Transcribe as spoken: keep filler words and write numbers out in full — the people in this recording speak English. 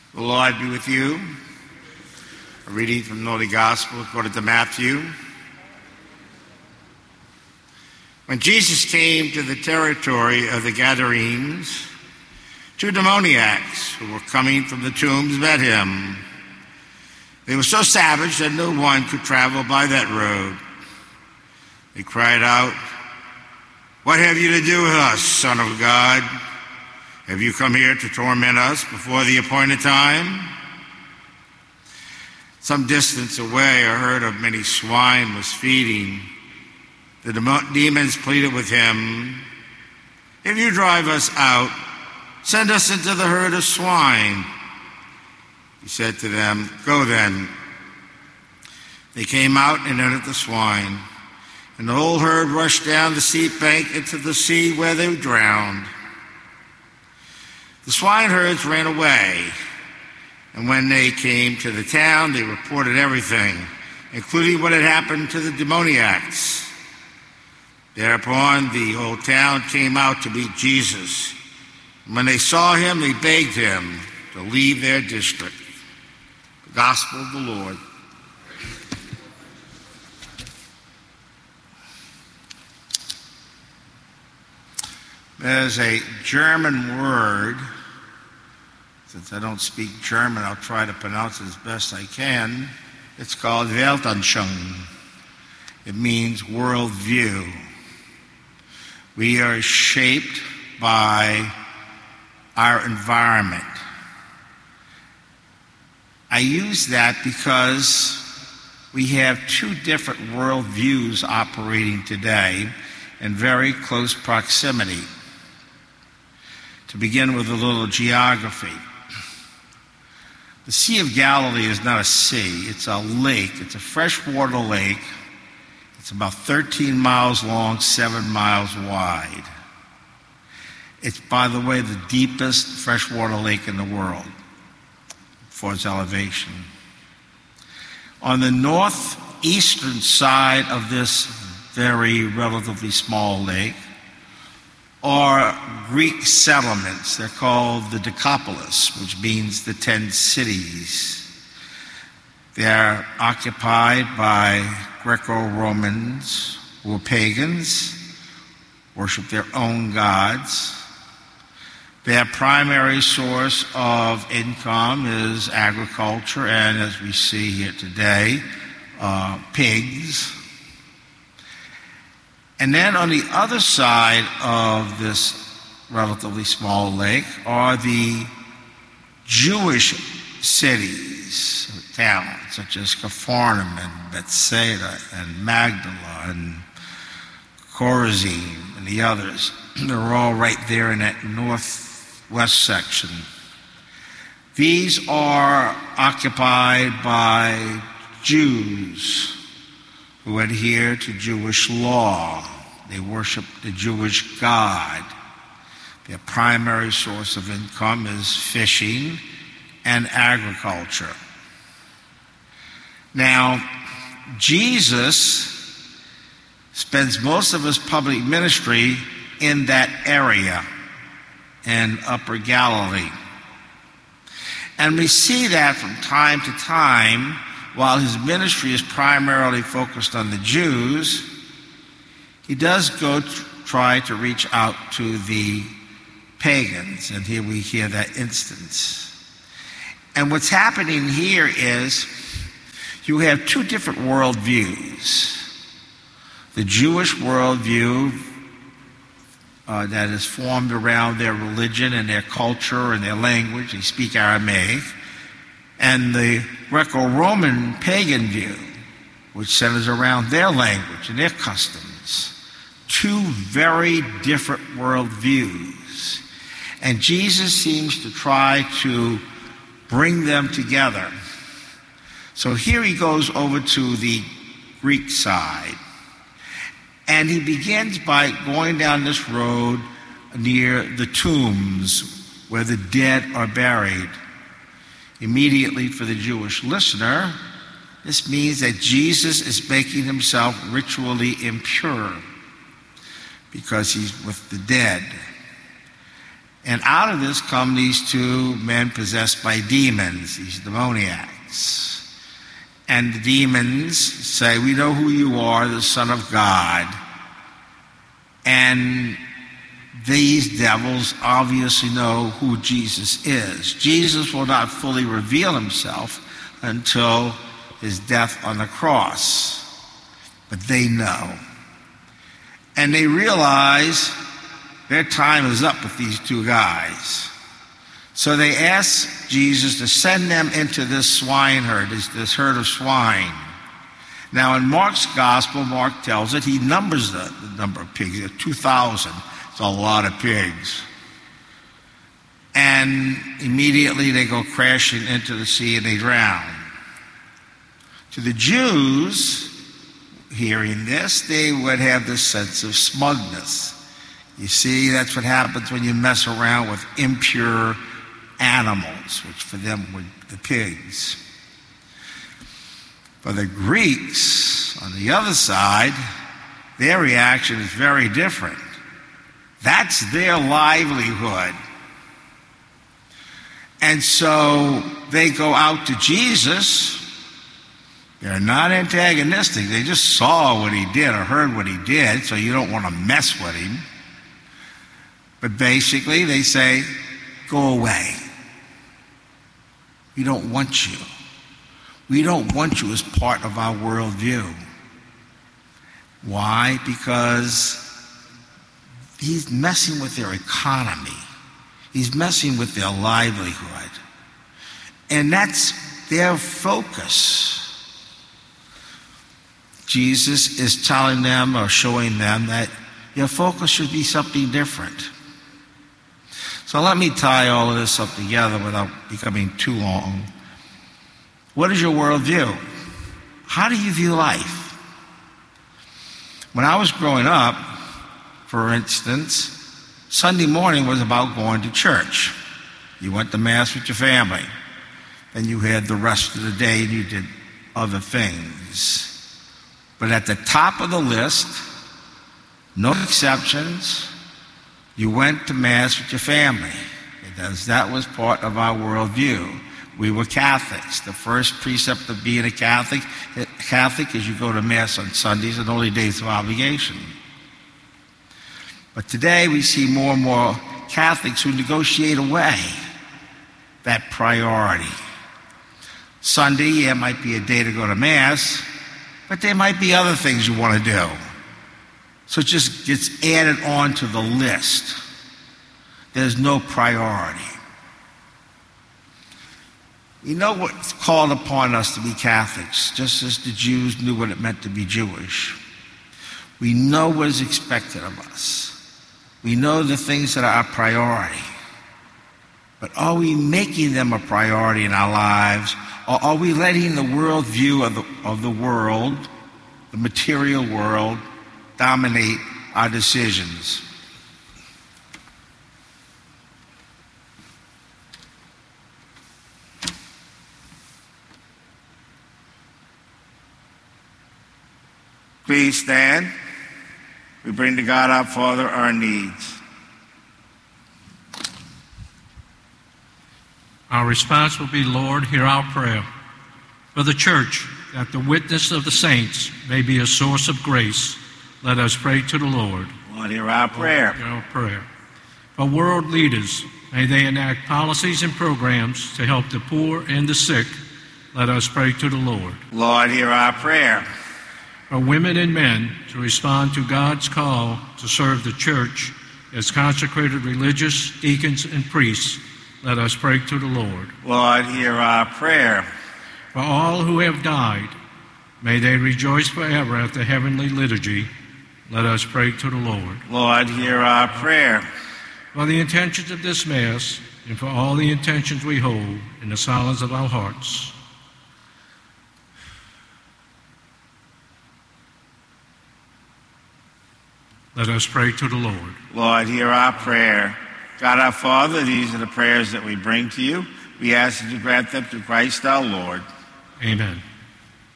The Lord be with you. A reading from the Holy Gospel according to Matthew. When Jesus came to the territory of the Gadarenes, two demoniacs who were coming from the tombs met him. They were so savage that no one could travel by that road. They cried out, "What have you to do with us, Son of God? Have you come here to torment us before the appointed time?" Some distance away, a herd of many swine was feeding. The demons pleaded with him, "If you drive us out, send us into the herd of swine." He said to them, "Go then." They came out and entered the swine, and the whole herd rushed down the steep bank into the sea, where they drowned. The swineherds ran away, and when they came to the town, they reported everything, including what had happened to the demoniacs. Thereupon the whole town came out to meet Jesus. And when they saw him, they begged him to leave their district. The Gospel of the Lord. There's a German word. Since I don't speak German, I'll try to pronounce it as best I can. It's called Weltanschauung. It means worldview. We are shaped by our environment. I use that because we have two different worldviews operating today in very close proximity. To begin with a little geography. The Sea of Galilee is not a sea, it's a lake. It's a freshwater lake. It's about thirteen miles long, seven miles wide. It's, by the way, the deepest freshwater lake in the world for its elevation. On the northeastern side of this very relatively small lake are Greek settlements. They're called the Decapolis, which means the ten cities. They're occupied by Greco-Romans who are pagans, worship their own gods. Their primary source of income is agriculture, and as we see here today, uh, pigs. And then on the other side of this relatively small lake are the Jewish cities, towns, such as Capharnaum and Bethsaida and Magdala and Chorazin and the others. They're all right there in that northwest section. These are occupied by Jews who adhere to Jewish law. They worship the Jewish God. Their primary source of income is fishing and agriculture. Now, Jesus spends most of his public ministry in that area in Upper Galilee. And we see that from time to time. While his ministry is primarily focused on the Jews, he does go to try to reach out to the pagans, and here we hear that instance. And what's happening here is you have two different worldviews. The Jewish worldview uh, that is formed around their religion and their culture and their language. They speak Aramaic. And the Greco-Roman pagan view, which centers around their language and their customs. Two very different worldviews. And Jesus seems to try to bring them together. So here he goes over to the Greek side. And he begins by going down this road near the tombs where the dead are buried. Immediately, for the Jewish listener, this means that Jesus is making himself ritually impure because he's with the dead. And out of this come these two men possessed by demons, these demoniacs. And the demons say, we know who you are, the Son of God. And these devils obviously know who Jesus is. Jesus will not fully reveal himself until his death on the cross. But they know. And they realize their time is up with these two guys. So they ask Jesus to send them into this swine herd, this, this herd of swine. Now in Mark's gospel, Mark tells it, he numbers the, the number of pigs, two thousand. It's a lot of pigs. And immediately they go crashing into the sea and they drown. To the Jews, hearing this, they would have this sense of smugness. You see, that's what happens when you mess around with impure animals, which for them were the pigs. For the Greeks, on the other side, their reaction is very different. That's their livelihood. And so they go out to Jesus. They're not antagonistic. They just saw what he did or heard what he did, so you don't want to mess with him. But basically, they say, go away. We don't want you. We don't want you as part of our worldview. Why? Because he's messing with their economy. He's messing with their livelihood. And that's their focus. Jesus is telling them or showing them that your focus should be something different. So let me tie all of this up together without becoming too long. What is your worldview? How do you view life? When I was growing up, for instance, Sunday morning was about going to church. You went to Mass with your family. Then you had the rest of the day and you did other things. But at the top of the list, no exceptions, you went to Mass with your family, because that was part of our worldview. We were Catholics. The first precept of being a Catholic, Catholic is you go to Mass on Sundays and only days of obligation. But today we see more and more Catholics who negotiate away that priority. Sunday, yeah, might be a day to go to Mass, but there might be other things you want to do. So it just gets added on to the list. There's no priority. We know what's called upon us to be Catholics, just as the Jews knew what it meant to be Jewish. We know what is expected of us. We know the things that are our priority. But are we making them a priority in our lives? Or are we letting the worldview of the, of the world, the material world, dominate our decisions? Please stand. We bring to God our Father our needs. Our response will be, Lord, hear our prayer. For the church, that the witness of the saints may be a source of grace, let us pray to the Lord. Lord, hear our prayer. Lord, hear our prayer. For world leaders, may they enact policies and programs to help the poor and the sick, let us pray to the Lord. Lord, hear our prayer. For women and men to respond to God's call to serve the church as consecrated religious deacons and priests, let us pray to the Lord. Lord, hear our prayer. For all who have died, may they rejoice forever at the heavenly liturgy, let us pray to the Lord. Lord, hear our prayer. For the intentions of this Mass, and for all the intentions we hold in the silence of our hearts, let us pray to the Lord. Lord, hear our prayer. God our Father, these are the prayers that we bring to you. We ask that you grant them through Christ our Lord. Amen.